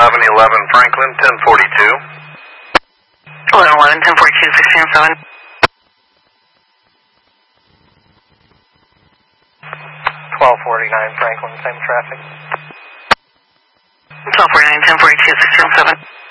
1111 Franklin, 1042. 1111, 1042, 1607. 1249 Franklin, same traffic. 1249, 1042, 1607.